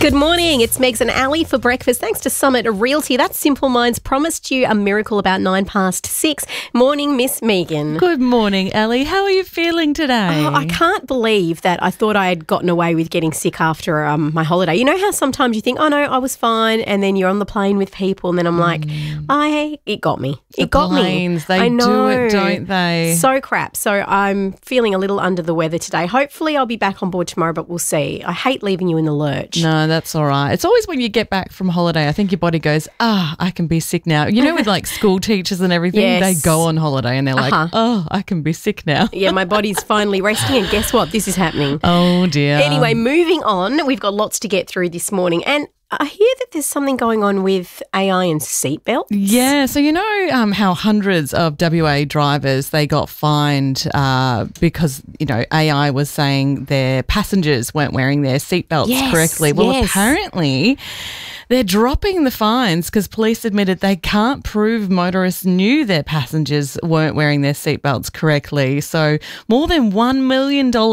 Good morning. It's Megs and Ali for breakfast. Thanks to Summit Realty. That Simple Minds promised you a miracle about 6:09. Morning, Miss Megan. Good morning, Ali. How are you feeling today? Oh, I can't believe that I thought I had gotten away with getting sick after my holiday. You know how sometimes you think, oh, no, I was fine, and then you're on the plane with people, and then I'm like, it got me. It got planes, me. they do it, don't they? So crap. So I'm feeling a little under the weather today. Hopefully I'll be back on board tomorrow, but we'll see. I hate leaving you in the lurch. No, that's all right. It's always when you get back from holiday, I think your body goes, I can be sick now. You know, with like school teachers and everything, Yes. they go on holiday and they're like, I can be sick now. Yeah, my body's finally resting, and guess what? This is happening. Oh, dear. Anyway, moving on. We've got lots to get through this morning, and I hear that there's something going on with AI and seatbelts. Yeah, so you know how hundreds of WA drivers, they got fined because, you know, AI was saying their passengers weren't wearing their seatbelts correctly. Well, apparently they're dropping the fines because police admitted they can't prove motorists knew their passengers weren't wearing their seatbelts correctly. So more than $1 million